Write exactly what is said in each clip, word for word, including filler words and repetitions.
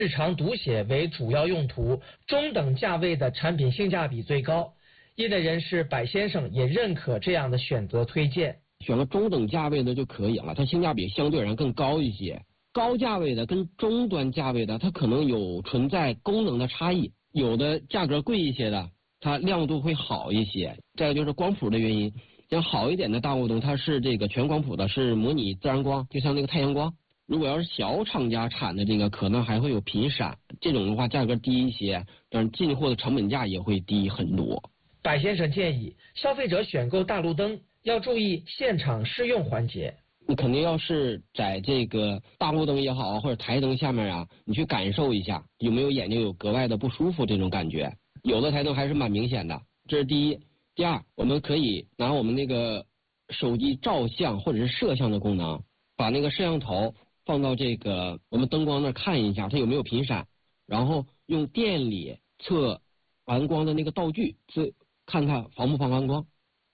日常读写为主要用途，中等价位的产品性价比最高。业内人士柏先生也认可这样的选择推荐， 选个中等价位的就可以了，它性价比相对而言更高一些。高价位的跟中端价位的，它可能有存在功能的差异，有的价格贵一些的，它亮度会好一些。再有就是光谱的原因，像好一点的大雾灯，它是这个全光谱的，是模拟自然光，就像那个太阳光。如果要是小厂家产的这个，可能还会有频闪，这种的话价格低一些，但是进货的成本价也会低很多。 柏先生建议消费者选购大路灯要注意现场试用环节。 你肯定要是在这个大路灯也好，或者台灯下面啊，你去感受一下有没有眼睛有格外的不舒服这种感觉。有的台灯还是蛮明显的，这是第一。第二，我们可以拿我们那个手机照相或者是摄像的功能，把那个摄像头放到这个我们灯光那看一下它有没有频闪，然后用店里测完光的那个道具，是看它防不防完光。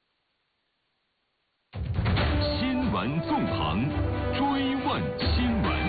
新闻纵横，追问新闻。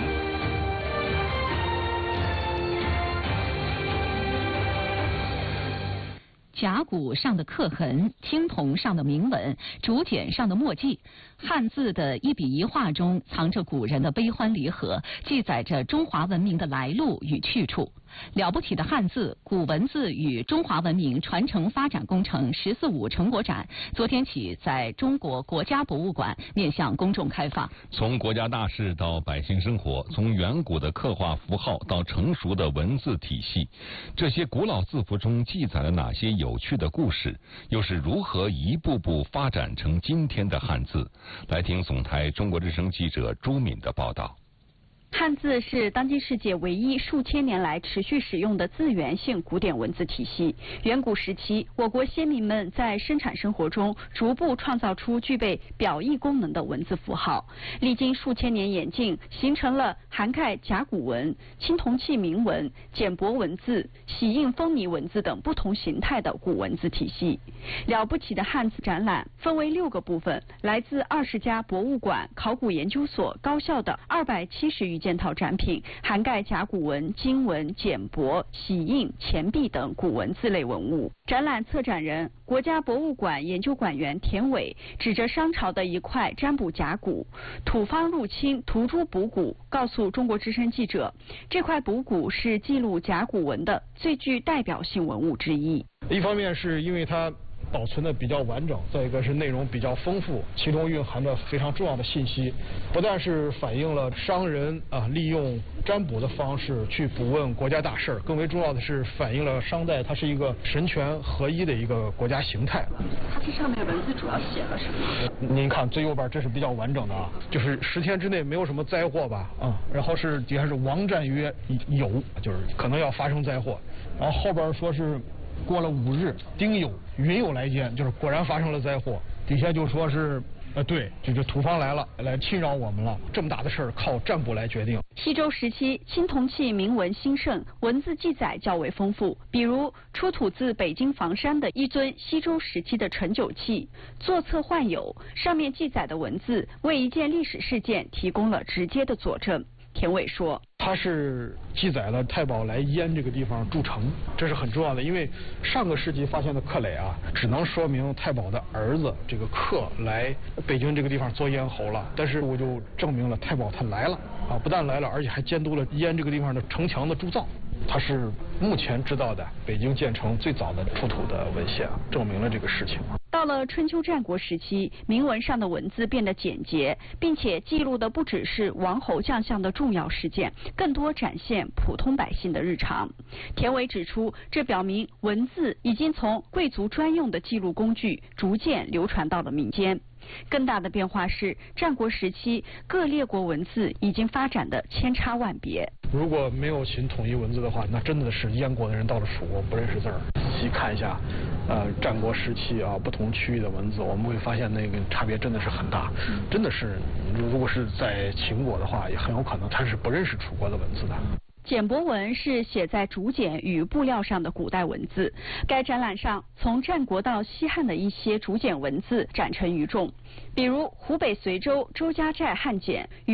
甲骨上的刻痕，青铜上的铭文，竹简上的墨迹，汉字的一笔一画中藏着古人的悲欢离合，记载着中华文明的来路与去处。了不起的汉字、古文字与中华文明传承发展工程“十四五”成果展昨天起在中国国家博物馆面向公众开放。 从国家大事到百姓生活，从远古的刻画符号到成熟的文字体系，这些古老字符中记载了哪些有趣的故事？又是如何一步步发展成今天的汉字？来听总台中国之声记者朱敏的报道。 汉字是当今世界唯一数千年来持续使用的字源性古典文字体系。远古时期，我国先民们在生产生活中逐步创造出具备表意功能的文字符号，历经数千年演进，形成了涵盖甲骨文、青铜器铭文、简帛文字、玺印风靡文字等不同形态的古文字体系。了不起的汉字展览分为六个部分，来自二十家博物馆、考古研究所、高校的二百七十余件套展品，涵盖甲骨文、金文、简帛、玺印、钱币等古文字类文物。展览策展人、国家博物馆研究馆员田伟指着商朝的一块占卜甲骨，土方入侵，涂朱补骨，告诉中国之声记者，这块补骨是记录甲骨文的最具代表性文物之一。 一方面是因为它保存的比较完整，再一个是内容比较丰富，其中蕴含着非常重要的信息，不但是反映了商人啊利用占卜的方式去卜问国家大事，更为重要的是反映了商代它是一个神权合一的一个国家形态。 它这上面文字主要写了什么？ 您看最右边这是比较完整的啊，就是十天之内没有什么灾祸吧啊，然后是底下是王战曰有，就是可能要发生灾祸，然后后边说是过了五日，丁酉，云有来见，就是果然发生了灾祸。底下就说是，呃，对，就是土方来了，来侵扰我们了。这么大的事儿靠占卜来决定。 西周时期，青铜器铭文兴盛，文字记载较为丰富。比如出土自北京房山的一尊西周时期的盛酒器，座侧幻有，上面记载的文字为一件历史事件提供了直接的佐证。田伟说， 它是记载了太保来燕这个地方筑城，这是很重要的，因为上个世纪发现的刻垒啊，只能说明太保的儿子这个克来北京这个地方做燕侯了，但是我就证明了太保他来了啊，不但来了，而且还监督了燕这个地方的城墙的铸造。它是目前知道的北京建成最早的出土的文献，证明了这个事情。 到了春秋战国时期，铭文上的文字变得简洁，并且记录的不只是王侯将相的重要事件，更多展现普通百姓的日常。田伟指出，这表明文字已经从贵族专用的记录工具逐渐流传到了民间。更大的变化是，战国时期各列国文字已经发展的千差万别。 如果没有秦统一文字的话，那真的是燕国的人到了蜀国不认识字儿。仔细看一下，呃，战国时期啊，不同区域的文字，我们会发现那个差别真的是很大。真的是，如果是在秦国的话，也很有可能他是不认识楚国的文字的。 简帛文是写在竹简与布料上的古代文字。该展览上，从战国到西汉的一些竹简文字展陈于众，比如湖北随州周家寨汉简。